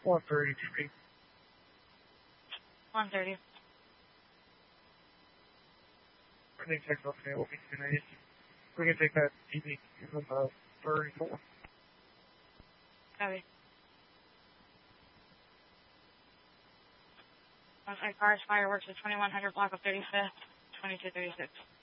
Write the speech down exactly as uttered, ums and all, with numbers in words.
one thirty-three. one thirty. I think Texas will be tonight. We can take that T V from uh, thirty-four. Copy. On site cars, fireworks at twenty-one hundred block of thirty-fifth, twenty-two thirty-six.